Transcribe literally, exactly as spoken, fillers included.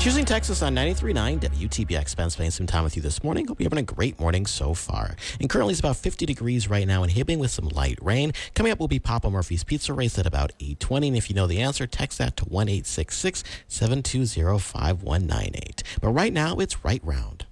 Choosing Texas on ninety-three point nine W T B X. Ben spending some time with you this morning. Hope you're having a great morning so far. And currently it's about fifty degrees right now in Hibbing with some light rain. Coming up will be Papa Murphy's Pizza Race at about eight twenty. And if you know the answer, text that to one eight six six, seven two zero, five one nine eight. But right now it's Right Round.